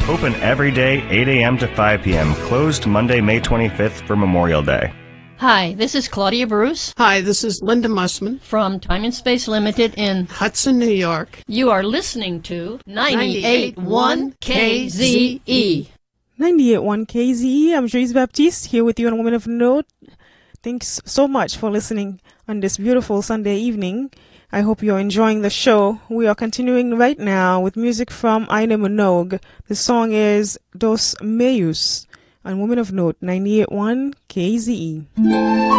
Open every day, 8 a.m. to 5 p.m. Closed Monday, May 25th for Memorial Day. Hi, this is Claudia Bruce. Hi, this is Linda Mussman from Time and Space Limited in Hudson, New York. You are listening to 98.1 KZE. 98.1 KZE. I'm Joyce Baptiste here with you on Women of Note. Thanks so much for listening on this beautiful Sunday evening. I hope you're enjoying the show. We are continuing right now with music from Ina Minogue. The song is Dos Meus on Women of Note, 98.1 KZE.